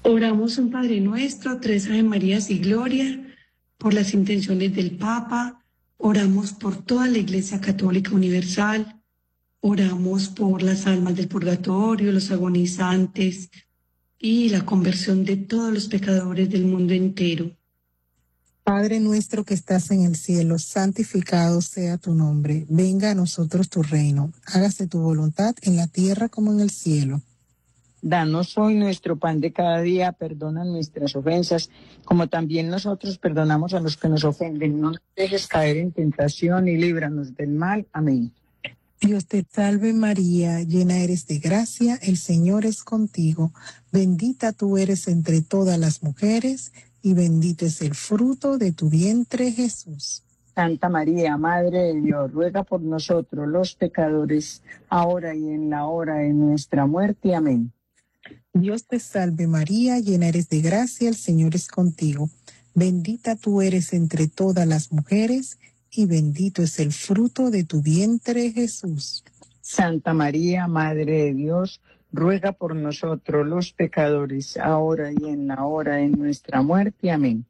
Oramos un Padre Nuestro, 3 Ave Marías y Gloria, por las intenciones del Papa. Oramos por toda la Iglesia Católica Universal. Oramos por las almas del purgatorio, los agonizantes y la conversión de todos los pecadores del mundo entero. Padre nuestro que estás en el cielo, santificado sea tu nombre. Venga a nosotros tu reino. Hágase tu voluntad en la tierra como en el cielo. Danos hoy nuestro pan de cada día, perdona nuestras ofensas, como también nosotros perdonamos a los que nos ofenden. No nos dejes caer en tentación y líbranos del mal. Amén. Dios te salve María, llena eres de gracia, el Señor es contigo. Bendita tú eres entre todas las mujeres, y bendito es el fruto de tu vientre, Jesús. Santa María, Madre de Dios, ruega por nosotros los pecadores, ahora y en la hora de nuestra muerte. Amén. Dios te salve María, llena eres de gracia, el Señor es contigo. Bendita tú eres entre todas las mujeres, y bendito es el fruto de tu vientre, Jesús. Santa María, Madre de Dios, ruega por nosotros los pecadores, ahora y en la hora de nuestra muerte. Amén.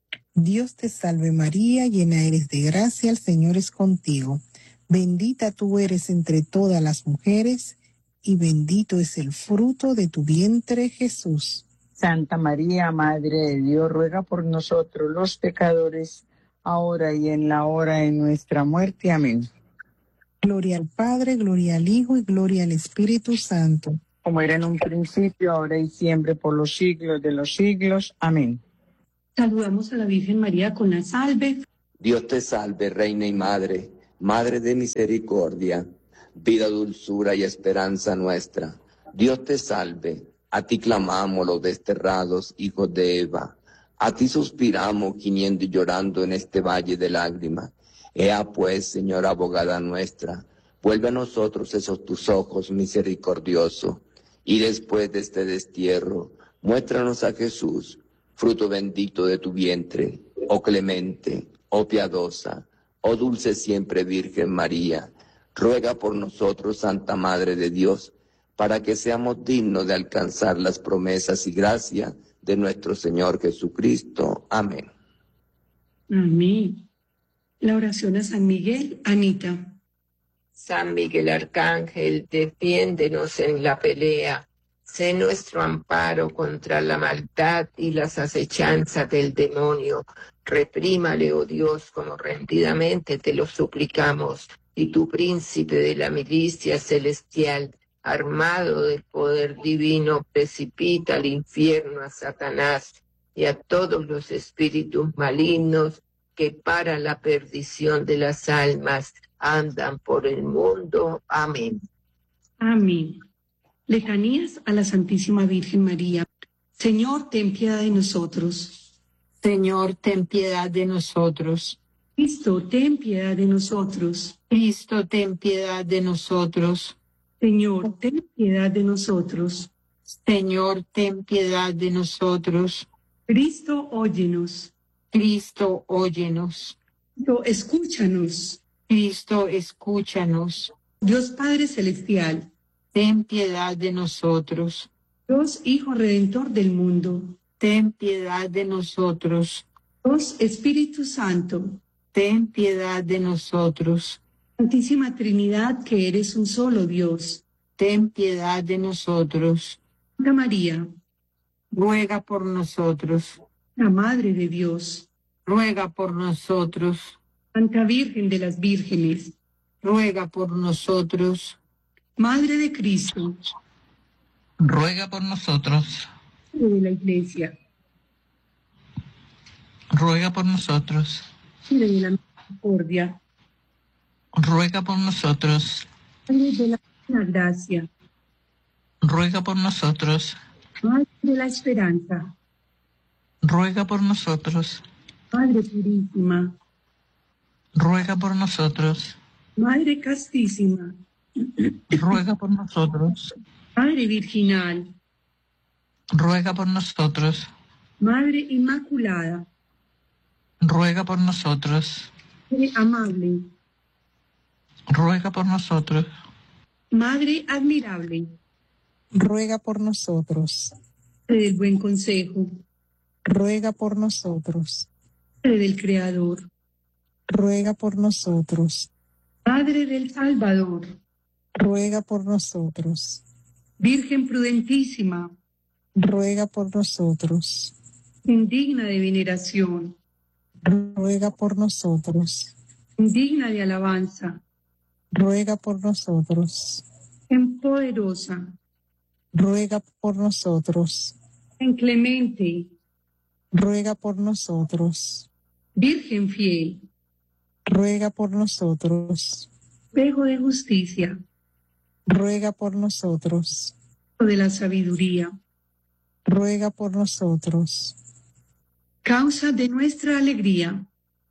Dios te salve María, llena eres de gracia, el Señor es contigo. Bendita tú eres entre todas las mujeres, y bendito es el fruto de tu vientre, Jesús. Santa María, Madre de Dios, ruega por nosotros los pecadores, ahora y en la hora de nuestra muerte. Amén. Gloria al Padre, gloria al Hijo y gloria al Espíritu Santo. Como era en un principio, ahora y siempre, por los siglos de los siglos. Amén. Saludamos a la Virgen María con la salve. Dios te salve, Reina y Madre, Madre de misericordia, vida, dulzura y esperanza nuestra. Dios te salve, a ti clamamos los desterrados hijos de Eva, a ti suspiramos gimiendo y llorando en este valle de lágrimas. Ea pues, Señora abogada nuestra, vuelve a nosotros esos tus ojos misericordiosos, y después de este destierro, muéstranos a Jesús, fruto bendito de tu vientre, oh clemente, oh piadosa, oh dulce siempre Virgen María. Ruega por nosotros, Santa Madre de Dios, para que seamos dignos de alcanzar las promesas y gracias de nuestro Señor Jesucristo. Amén. Amén. La oración a San Miguel, Anita. San Miguel Arcángel, defiéndenos en la pelea. Sé nuestro amparo contra la maldad y las acechanzas del demonio. Reprímale, oh Dios, como rendidamente te lo suplicamos. Y tu príncipe de la milicia celestial, armado del poder divino, precipita al infierno a Satanás y a todos los espíritus malignos que para la perdición de las almas andan por el mundo. Amén. Amén. Letanías a la Santísima Virgen María. Señor, ten piedad de nosotros. Señor, ten piedad de nosotros. Cristo, ten piedad de nosotros. Cristo, ten piedad de nosotros. Señor, ten piedad de nosotros. Señor, ten piedad de nosotros. Cristo, óyenos. Cristo, óyenos. Cristo, escúchanos. Cristo, escúchanos. Dios Padre Celestial, ten piedad de nosotros. Dios Hijo Redentor del mundo, ten piedad de nosotros. Dios Espíritu Santo, ten piedad de nosotros. Santísima Trinidad, que eres un solo Dios, ten piedad de nosotros. Santa María, ruega por nosotros. La Madre de Dios, ruega por nosotros. Santa Virgen de las Vírgenes, ruega por nosotros. Madre de Cristo, ruega por nosotros. Madre de la Iglesia, ruega por nosotros. Madre de la Misericordia, ruega por nosotros. Madre de la Gracia, ruega por nosotros. Madre de la Esperanza, ruega por nosotros. Madre Purísima, ruega por nosotros. Madre Castísima, ruega por nosotros. Madre Virginal, ruega por nosotros. Madre Inmaculada, ruega por nosotros. Madre Amable, ruega por nosotros. Madre Admirable, ruega por nosotros. Madre del buen consejo, ruega por nosotros. Madre del Creador, Ruega por nosotros. Madre del Salvador, Ruega por nosotros. Virgen prudentísima, Ruega por nosotros. indigna de veneración, Ruega por nosotros. indigna de alabanza, Ruega por nosotros. en poderosa, Ruega por nosotros. en clemente, Ruega por nosotros. Virgen fiel, Ruega por nosotros. espejo de justicia, Ruega por nosotros. de la sabiduría, Ruega por nosotros. causa de nuestra alegría,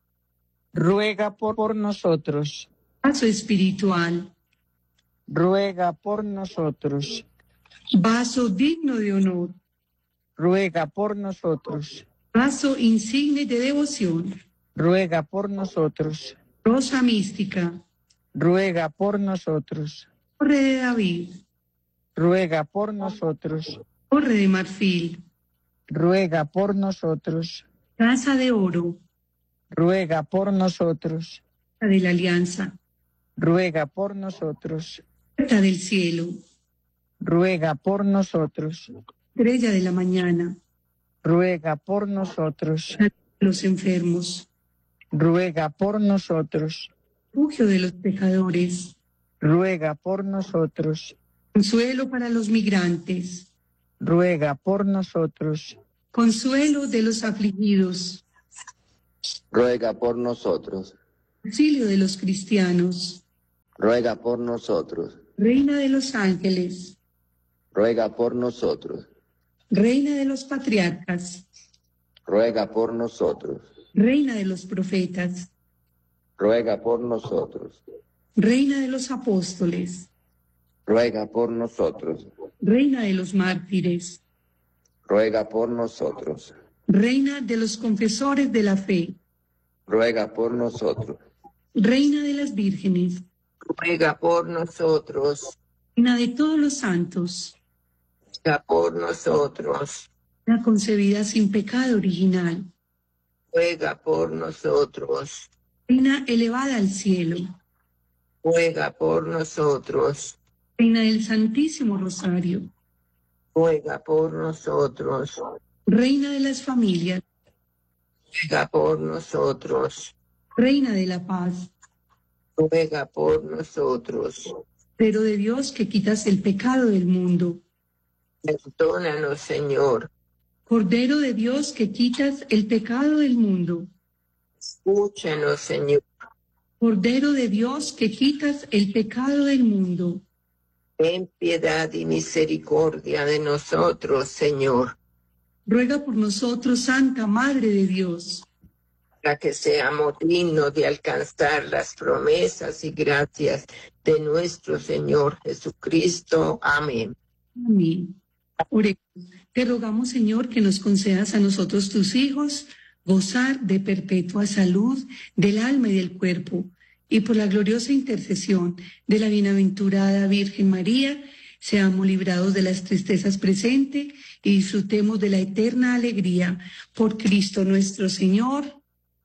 ruega por nosotros, vaso espiritual, ruega por nosotros, vaso digno de honor, ruega por nosotros, vaso insigne de devoción, ruega por nosotros, rosa mística, ruega por nosotros, torre de David, ruega por nosotros, torre de marfil, ruega por nosotros, casa de oro, ruega por nosotros, de la alianza, ruega por nosotros, puerta del cielo, ruega por nosotros, estrella de la mañana, ruega por nosotros, los enfermos, ruega por nosotros, refugio de los pecadores, ruega por nosotros, consuelo para los migrantes, ruega por nosotros, consuelo de los afligidos, ruega por nosotros, auxilio de los cristianos, ruega por nosotros, reina de los ángeles, ruega por nosotros, reina de los patriarcas, ruega por nosotros, reina de los profetas, ruega por nosotros, reina de los apóstoles, ruega por nosotros, reina de los mártires, ruega por nosotros, reina de los confesores de la fe, ruega por nosotros, reina de las vírgenes, ruega por nosotros, reina de todos los santos, ruega por nosotros, la concebida sin pecado original, ruega por nosotros, reina elevada al cielo, ruega por nosotros, reina del Santísimo Rosario, ruega por nosotros, reina de las familias, ruega por nosotros, reina de la paz, ruega por nosotros, Cordero de Dios que quitas el pecado del mundo, perdónanos, Señor, Cordero de Dios que quitas el pecado del mundo, escúchanos, Señor, Cordero de Dios que quitas el pecado del mundo, ten piedad y misericordia de nosotros, Señor, ruega por nosotros, Santa Madre de Dios, para que seamos dignos de alcanzar las promesas y gracias de nuestro Señor Jesucristo. Amén. amén. Oremos. Te rogamos, Señor, que nos concedas a nosotros, tus hijos, gozar de perpetua salud del alma y del cuerpo, y por la gloriosa intercesión de la bienaventurada Virgen María, seamos librados de las tristezas presentes y disfrutemos de la eterna alegría por Cristo nuestro Señor.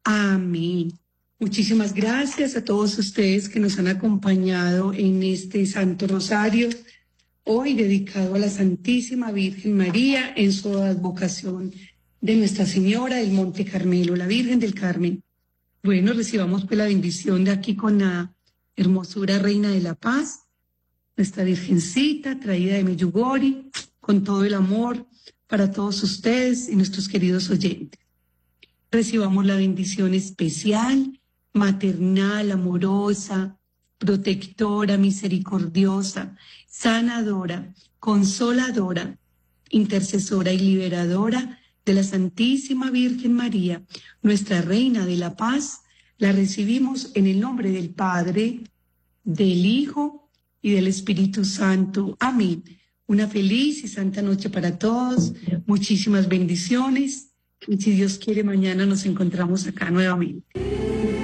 Amén. Muchísimas gracias a todos ustedes que nos han acompañado en este Santo Rosario, hoy dedicado a la Santísima Virgen María en su advocación de Nuestra Señora del Monte Carmelo, la Virgen del Carmen. Bueno, recibamos pues la bendición de aquí con la hermosura Reina de la Paz, nuestra Virgencita traída de Meyugori, con todo el amor para todos ustedes y nuestros queridos oyentes. Recibamos la bendición especial, maternal, amorosa, protectora, misericordiosa, sanadora, consoladora, intercesora y liberadora de la Santísima Virgen María, nuestra Reina de la Paz. La recibimos en el nombre del Padre, del Hijo y del Espíritu Santo. Amén. Una feliz y santa noche para todos. Muchísimas bendiciones. Y si Dios quiere, mañana nos encontramos acá nuevamente.